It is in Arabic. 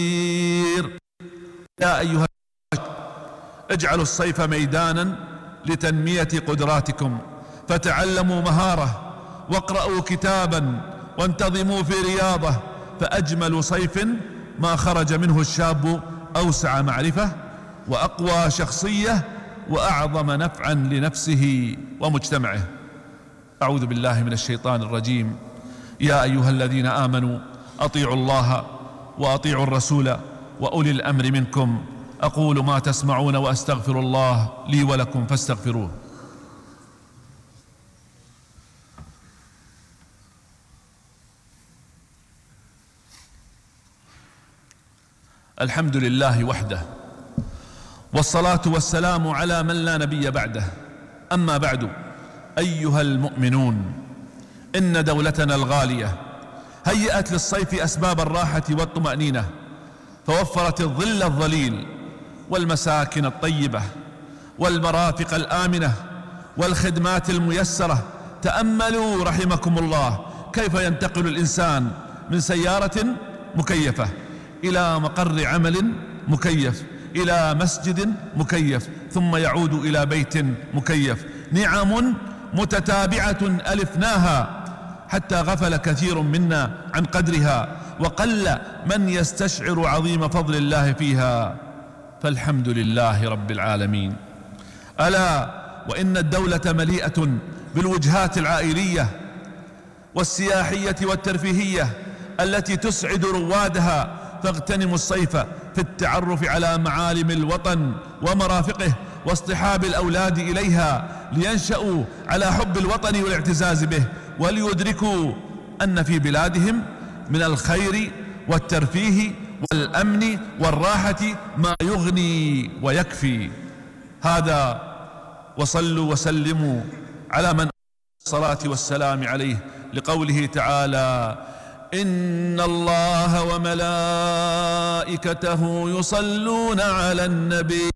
يا أيها اجعلوا الصيف ميدانا لتنمية قدراتكم، فتعلموا مهارة واقرأوا كتابا وانتظموا في رياضة، فأجمل صيف ما خرج منه الشاب أوسع معرفة وأقوى شخصية وأعظم نفعا لنفسه ومجتمعه. أعوذ بالله من الشيطان الرجيم. يا أيها الذين آمنوا أطيعوا الله وأطيعوا الرسول وأولي الأمر منكم. أقول ما تسمعون وأستغفر الله لي ولكم فاستغفروه. الحمد لله وحده، والصلاة والسلام على من لا نبي بعده. أما بعد، أيها المؤمنون، إن دولتنا الغالية هيأت للصيف أسباب الراحة والطمأنينة، فوفرت الظل الظليل والمساكن الطيبة والمرافق الآمنة والخدمات الميسرة. تأملوا رحمكم الله كيف ينتقل الإنسان من سيارة مكيفة إلى مقر عمل مكيف، إلى مسجد مكيف، ثم يعود إلى بيت مكيف. نعم متتابعة ألفناها حتى غفل كثير منا عن قدرها، وقل من يستشعر عظيم فضل الله فيها، فالحمد لله رب العالمين. ألا وإن الدولة مليئة بالوجهات العائلية والسياحية والترفيهية التي تسعد روادها، فاغتنموا الصيف في التعرف على معالم الوطن ومرافقه واصطحاب الأولاد إليها لينشأوا على حب الوطن والاعتزاز به، وليدركوا أن في بلادهم من الخير والترفيه والأمن والراحة ما يغني ويكفي. هذا، وصلوا وسلموا على من الصلاة والسلام عليه، لقوله تعالى: إن الله وملائكته يصلون على النبي